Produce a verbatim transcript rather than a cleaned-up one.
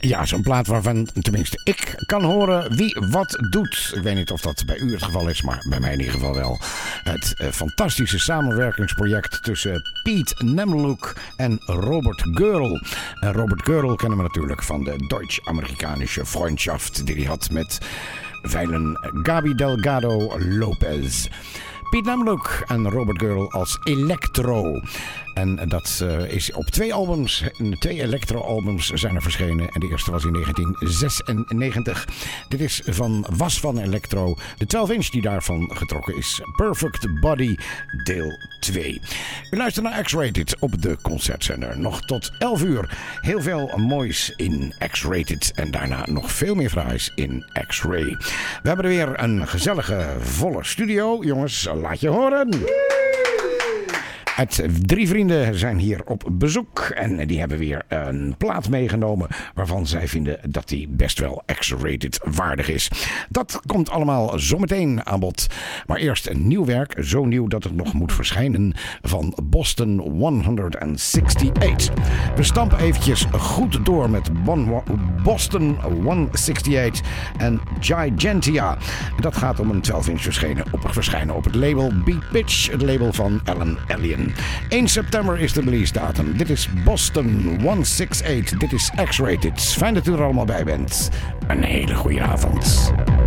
Ja, zo'n plaat waarvan tenminste ik kan horen wie wat doet. Ik weet niet of dat bij u het geval is, maar bij mij in ieder geval wel. Het uh, fantastische samenwerkingsproject tussen Piet Nemluk en Robert Görl. En Robert Görl kennen we natuurlijk van de Deutsch-Amerikanische Freundschaft die hij had met veilen Gaby Delgado Lopez. Piet Nemluk en Robert Görl als Electro. En dat uh, is op twee albums, twee electro-albums zijn er verschenen. En de eerste was in negentien zesennegentig. Dit is van, was van Electro. De twaalf inch die daarvan getrokken is. Perfect Body, deel twee. U luistert naar X-Rated op de concertzender. Nog tot elf uur. Heel veel moois in X-Rated. En daarna nog veel meer fraais in X-Ray. We hebben er weer een gezellige, volle studio. Jongens, laat je horen. Het drie vrienden zijn hier op bezoek en die hebben weer een plaat meegenomen waarvan zij vinden dat die best wel X-rated waardig is. Dat komt allemaal zometeen aan bod. Maar eerst een nieuw werk, zo nieuw dat het nog moet verschijnen, van Boston honderdachtendertig. We stampen eventjes goed door met Boston honderdachtendertig en Gigantia. Dat gaat om een twaalf inch verschijnen op, verschijnen op het label Beat Pitch, het label van Alan Alien. één september is de release datum. Dit is Boston honderdachtendertig. Dit is X-Rated. Fijn dat u er allemaal bij bent. Een hele goede avond.